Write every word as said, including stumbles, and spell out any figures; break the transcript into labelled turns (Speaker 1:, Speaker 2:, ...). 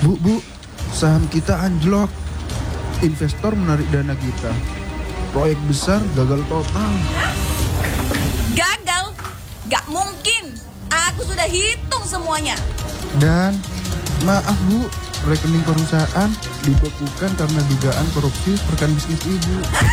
Speaker 1: Bu, bu, saham kita anjlok. Investor menarik dana kita. Proyek besar gagal total.
Speaker 2: Gagal? Gak mungkin. Aku sudah hitung semuanya.
Speaker 1: Dan maaf bu, rekening perusahaan dibekukan karena dugaan korupsi rekan bisnis ibu.